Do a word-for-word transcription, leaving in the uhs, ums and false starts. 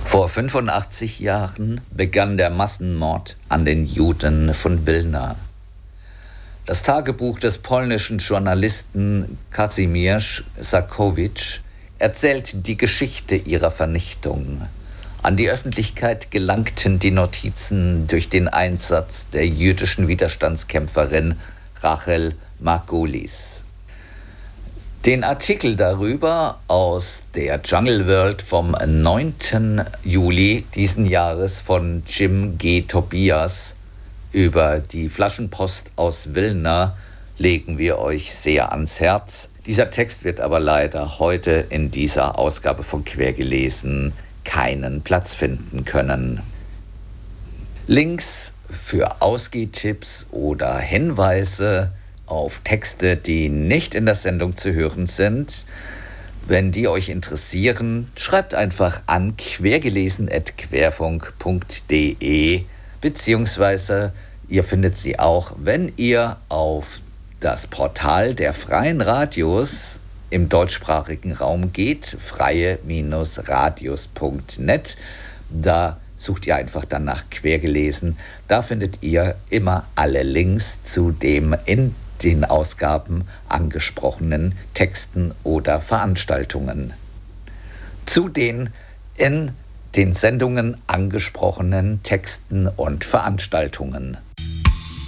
Vor fünfundachtzig Jahren begann der Massenmord an den Juden von Wilna. Das Tagebuch des polnischen Journalisten Kazimierz Sakowicz erzählt die Geschichte ihrer Vernichtung. An die Öffentlichkeit gelangten die Notizen durch den Einsatz der jüdischen Widerstandskämpferin Rachel Margulis. Den Artikel darüber aus der Jungle World vom neunten Juli diesen Jahres von Jim G. Tobias über die Flaschenpost aus Wilna legen wir euch sehr ans Herz. Dieser Text wird aber leider heute in dieser Ausgabe von Quergelesen keinen Platz finden können. Links für Ausgehtipps oder Hinweise auf Texte, die nicht in der Sendung zu hören sind. Wenn die euch interessieren, schreibt einfach an quergelesen at querfunk punkt de beziehungsweise ihr findet sie auch, wenn ihr auf das Portal der Freien Radios im deutschsprachigen Raum geht, freie Radios punkt net. Da sucht ihr einfach dann nach Quergelesen. Da findet ihr immer alle Links zu dem in den Ausgaben angesprochenen Texten oder Veranstaltungen. Zu den in den Sendungen angesprochenen Texten und Veranstaltungen.